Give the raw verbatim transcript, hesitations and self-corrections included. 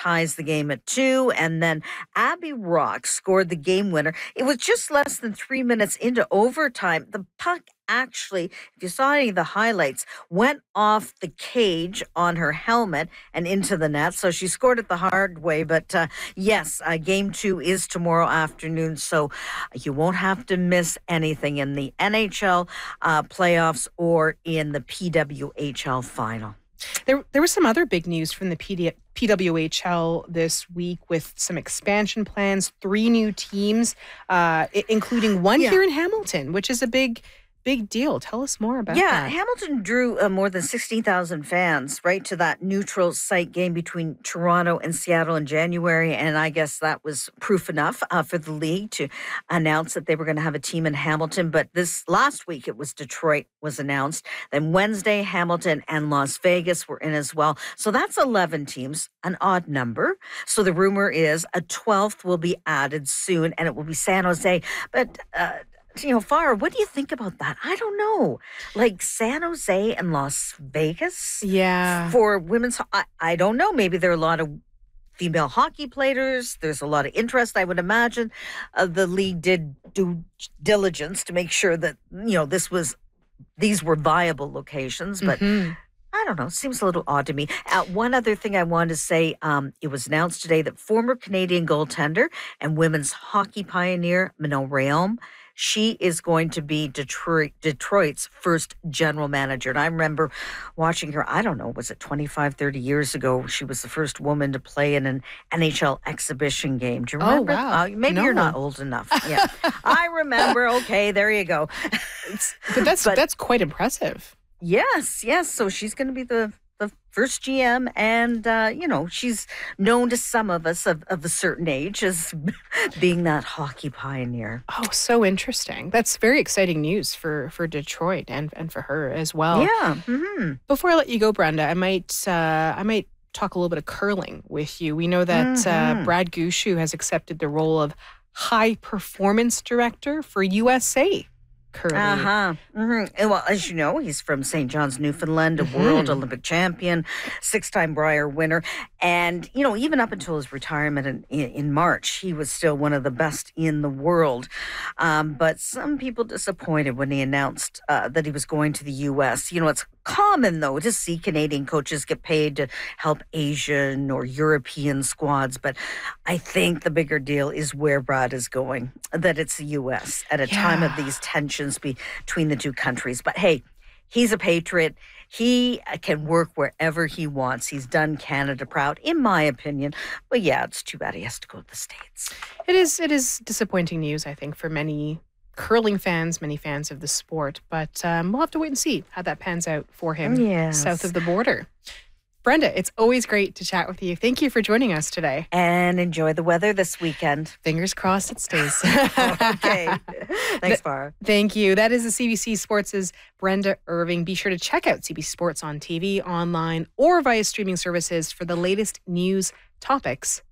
ties the game at two, and then Abby Rock scored the game winner. It was just less than three minutes into overtime. The puck actually, if you saw any of the highlights, went off the cage on her helmet and into the net. So she scored it the hard way. But uh, yes, uh, game two is tomorrow afternoon. So you won't have to miss anything in the N H L uh, playoffs or in the P W H L final. There, there was some other big news from the P D, P W H L this week with some expansion plans, three new teams, uh, including one yeah. here in Hamilton, which is a big Big deal. Tell us more about yeah, that. Yeah, Hamilton drew uh, more than sixteen thousand fans, right, to that neutral site game between Toronto and Seattle in January. And I guess that was proof enough uh, for the league to announce that they were going to have a team in Hamilton. But this last week, it was Detroit was announced. Then Wednesday, Hamilton and Las Vegas were in as well. So that's eleven teams, an odd number. So the rumor is a twelfth will be added soon, and it will be San Jose. But uh you know, Farah, what do you think about that? I don't know. Like San Jose and Las Vegas? Yeah. For women's, I, I don't know. Maybe there are a lot of female hockey players. There's a lot of interest, I would imagine. Uh, the league did due diligence to make sure that, you know, this was, these were viable locations. But mm-hmm. I don't know. Seems a little odd to me. Uh, one other thing I wanted to say, um, it was announced today that former Canadian goaltender and women's hockey pioneer, Manon Rhéaume, she is going to be Detroit, Detroit's first general manager. And I remember watching her, I don't know, was it twenty-five, thirty years ago? She was the first woman to play in an N H L exhibition game. Do you remember? Oh, wow. Uh, maybe no. you're not old enough. Yeah, I remember. Okay, there you go. But that's but, that's quite impressive. Yes, yes. So she's going to be the the first G M, and, uh, you know, she's known to some of us of, of a certain age as being that hockey pioneer. Oh, so interesting. That's very exciting news for, for Detroit and, and for her as well. Yeah. Mm-hmm. Before I let you go, Brenda, I might uh, I might talk a little bit of curling with you. We know that mm-hmm. uh, Brad Gushue has accepted the role of high performance director for U S A. Curling. Uh-huh. Mm-hmm. Well, as you know, he's from Saint John's, Newfoundland, a mm-hmm. world Olympic champion, six-time Brier winner. And, you know, even up until his retirement in, in, in March, he was still one of the best in the world. Um, but some people disappointed when he announced uh, that he was going to the U S. You know, it's common, though, to see Canadian coaches get paid to help Asian or European squads. But I think the bigger deal is where Brad is going, that it's the U S at a yeah. time of these tensions between the two countries. But hey, he's a patriot. He can work wherever he wants. He's done Canada proud, in my opinion. But yeah, it's too bad he has to go to the States. It is, it is disappointing news, I think, for many curling fans, many fans of the sport. But um, we'll have to wait and see how that pans out for him yes. south of the border. Brenda, it's always great to chat with you. Thank you for joining us today. And enjoy the weather this weekend. Fingers crossed it stays. Okay. Thanks, Farah. Thank you. That is the C B C Sports' Brenda Irving. Be sure to check out C B C Sports on T V, online, or via streaming services for the latest news, topics,